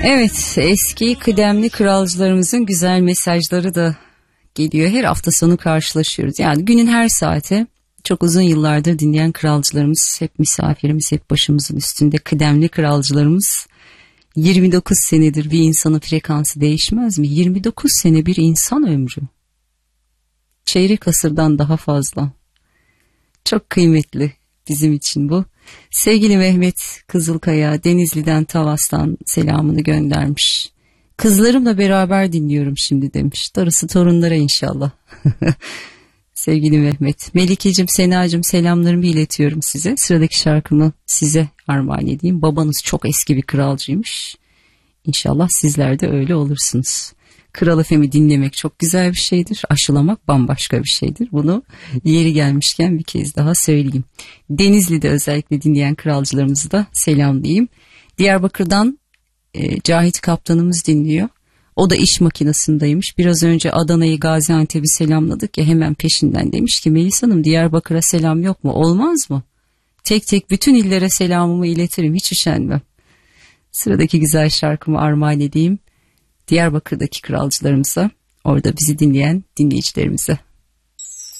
Evet, eski kıdemli kralcılarımızın güzel mesajları da geliyor. Her hafta sonu karşılaşıyoruz. Yani günün her saati çok uzun yıllardır dinleyen kralcılarımız hep misafirimiz, hep başımızın üstünde kıdemli kralcılarımız. 29 senedir bir insanın frekansı değişmez mi? 29 sene bir insan ömrü. Çeyrek asırdan daha fazla. Çok kıymetli bizim için bu. Sevgili Mehmet Kızılkaya Denizli'den Tavas'tan selamını göndermiş. Kızlarımla beraber dinliyorum şimdi demiş. Darısı torunlara inşallah. Sevgili Mehmet. Melikeciğim, Senacığım selamlarımı iletiyorum size. Sıradaki şarkımı size armağan edeyim. Babanız çok eski bir kralcıymış. İnşallah sizler de öyle olursunuz. Kral FM'i dinlemek çok güzel bir şeydir. Aşılamak bambaşka bir şeydir. Bunu yeri gelmişken bir kez daha söyleyeyim. Denizli'de özellikle dinleyen kralcılarımızı da selamlayayım. Diyarbakır'dan Cahit Kaptanımız dinliyor. O da iş makinesindeymiş. Biraz önce Adana'yı, Gaziantep'i selamladık ya, hemen peşinden demiş ki Melis Hanım, Diyarbakır'a selam yok mu? Olmaz mı? Tek tek bütün illere selamımı iletirim, hiç üşenmem. Sıradaki güzel şarkımı armağan edeyim Diyarbakır'daki kralcılarımıza, orada bizi dinleyen dinleyicilerimize.